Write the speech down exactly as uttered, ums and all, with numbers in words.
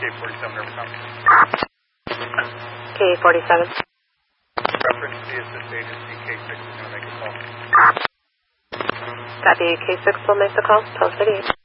forty-seven, over com. K forty-seven. Reference the assist agency, K six is going to make a call. Copy, K six will make the call. twelve thirty-eight.